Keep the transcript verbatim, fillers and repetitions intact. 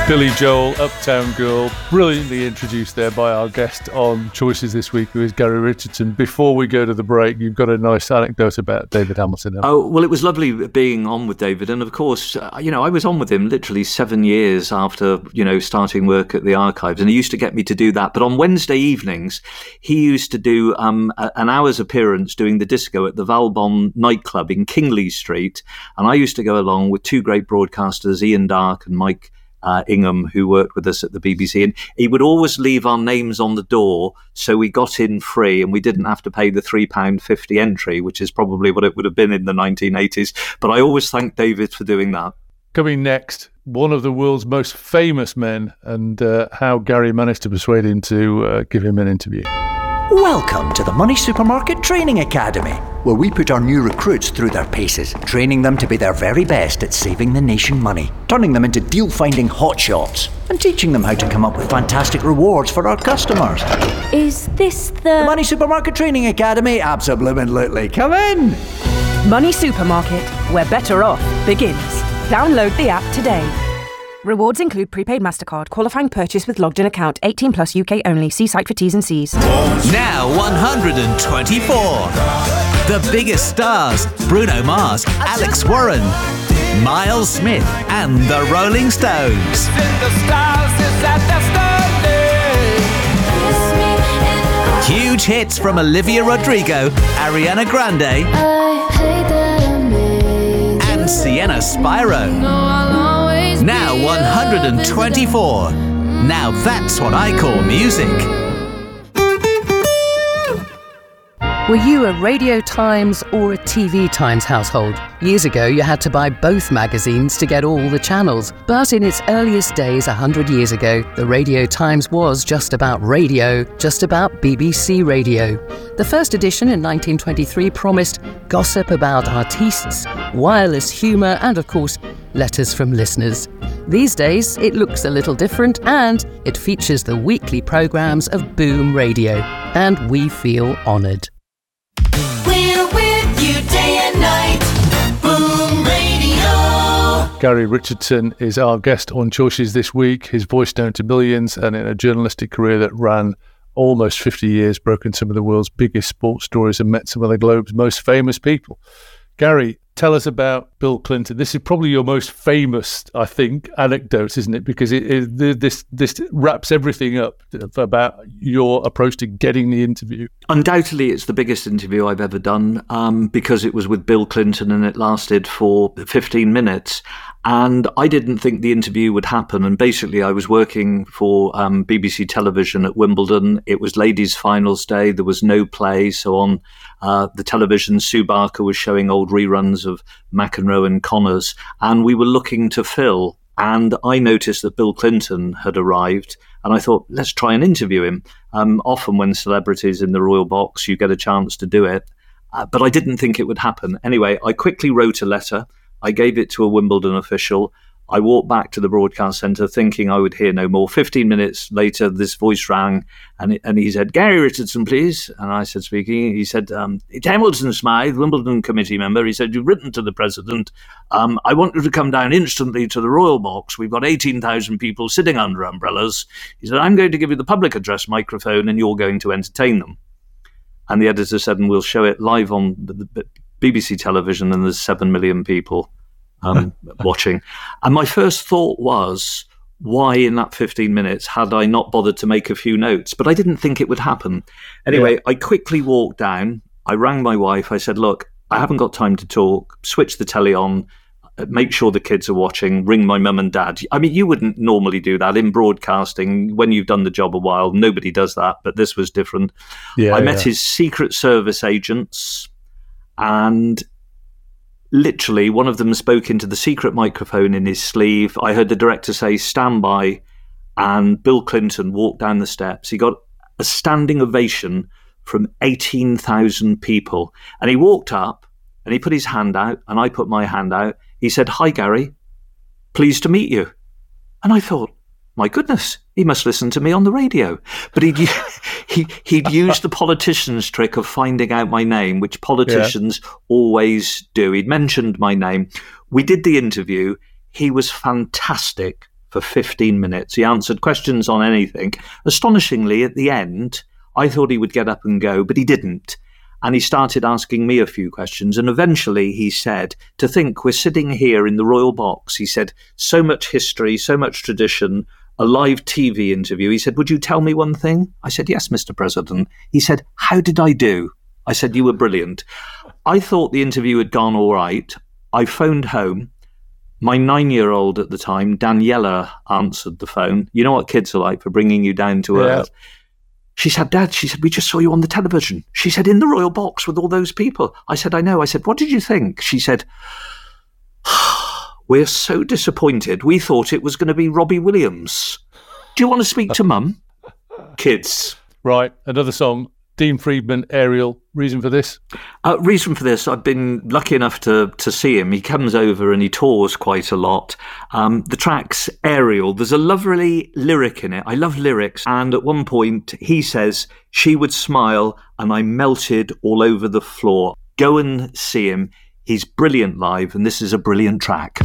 Billy Joel, Uptown Girl, brilliantly introduced there by our guest on Choices this week, who is Gary Richardson. Before we go to the break, you've got a nice anecdote about David Hamilton. Oh, well, it was lovely being on with David. And of course, uh, you know, I was on with him literally seven years after, you know, starting work at the Archives. And he used to get me to do that. But on Wednesday evenings, he used to do um, a, an hour's appearance doing the disco at the Valbonne nightclub in Kingly Street. And I used to go along with two great broadcasters, Ian Darke and Mike Uh, Ingham, who worked with us at the B B C, and he would always leave our names on the door, so we got in free and we didn't have to pay the three pounds fifty entry, which is probably what it would have been in the nineteen eighties. But I always thank David for doing that. Coming next, one of the world's most famous men, and uh, how Gary managed to persuade him to uh, give him an interview. Welcome to the Money Supermarket Training Academy, where we put our new recruits through their paces, training them to be their very best at saving the nation money, turning them into deal-finding hotshots, and teaching them how to come up with fantastic rewards for our customers. Is this the... The Money Supermarket Training Academy? Absolutely. Come in! Money Supermarket, where better off begins. Download the app today. Rewards include prepaid MasterCard, qualifying purchase with logged-in account, eighteen plus U K only. See site for T's and C's. Now one hundred twenty-four. The biggest stars: Bruno Mars, Alex Warren, Miles Smith and the Rolling Stones. Huge hits from Olivia Rodrigo, Ariana Grande and Sienna Spiro. Now one hundred twenty-four. Now that's what I call music. Were you a Radio Times or a T V Times household? Years ago, you had to buy both magazines to get all the channels. But in its earliest days, one hundred years ago, the Radio Times was just about radio, just about B B C Radio. The first edition in nineteen twenty-three promised gossip about artistes, wireless humour, and of course, letters from listeners. These days, it looks a little different, and it features the weekly programmes of Boom Radio. And we feel honoured. We're with you day and night. Boom Radio. Gary Richardson is our guest on Choices this week. His voice known to millions, and in a journalistic career that ran almost fifty years, broken some of the world's biggest sports stories and met some of the globe's most famous people. Gary, tell us about Bill Clinton. This is probably your most famous, I think, anecdote, isn't it? Because it, it, this this wraps everything up about your approach to getting the interview. Undoubtedly, it's the biggest interview I've ever done um, because it was with Bill Clinton and it lasted for fifteen minutes. And I didn't think the interview would happen. And basically, I was working for um, B B C Television at Wimbledon. It was ladies' finals day. There was no play. So on uh, the television, Sue Barker was showing old reruns of McEnroe and Connors. And we were looking to fill. And I noticed that Bill Clinton had arrived. And I thought, let's try and interview him. Um, often when celebrities in the royal box, you get a chance to do it. Uh, but I didn't think it would happen. Anyway, I quickly wrote a letter. I gave it to a Wimbledon official. I walked back to the broadcast centre thinking I would hear no more. Fifteen minutes later, this voice rang and it, and he said, "Gary Richardson, please." And I said, speaking, he said, um, "It's Hamilton Smythe, Wimbledon committee member." He said, "You've written to the president. Um, I want you to come down instantly to the royal box. We've got eighteen thousand people sitting under umbrellas." He said, "I'm going to give you the public address microphone and you're going to entertain them." And the editor said, "And we'll show it live on the, the B B C television and there's seven million people um, watching." And my first thought was, why in that fifteen minutes had I not bothered to make a few notes? But I didn't think it would happen. Anyway, yeah. I quickly walked down. I rang my wife. I said, "Look, I haven't got time to talk. Switch the telly on. Make sure the kids are watching. Ring my mum and dad." I mean, you wouldn't normally do that in broadcasting. When you've done the job a while, nobody does that. But this was different. Yeah, I met yeah. his Secret Service agents. And literally, one of them spoke into the secret microphone in his sleeve. I heard the director say, "Stand by." And Bill Clinton walked down the steps. He got a standing ovation from eighteen thousand people. And he walked up and he put his hand out and I put my hand out. He said, "Hi, Gary. Pleased to meet you." And I thought, my goodness, he must listen to me on the radio. But he'd, he, he'd used the politician's trick of finding out my name, which politicians yeah. always do. He'd mentioned my name. We did the interview. He was fantastic for fifteen minutes. He answered questions on anything. Astonishingly, at the end, I thought he would get up and go, but he didn't. And he started asking me a few questions. And eventually he said, to think we're sitting here in the Royal Box, he said, so much history, so much tradition, a live T V interview. He said, would you tell me one thing? I said, yes, Mister President. He said, how did I do? I said, you were brilliant. I thought the interview had gone all right. I phoned home. My nine-year-old at the time, Daniela, answered the phone. You know what kids are like for bringing you down to Yeah. earth. She said, Dad, she said, we just saw you on the television. She said, in the Royal Box with all those people. I said, I know. I said, what did you think? She said, we're so disappointed. We thought it was going to be Robbie Williams. Do you want to speak to Mum? Kids. Right, another song. Dean Friedman, Ariel. Reason for this? Uh, reason for this, I've been lucky enough to to see him. He comes over and he tours quite a lot. Um, the track's Ariel. There's a lovely lyric in it. I love lyrics. And at one point, he says, she would smile and I melted all over the floor. Go and see him. He's brilliant live, and this is a brilliant track.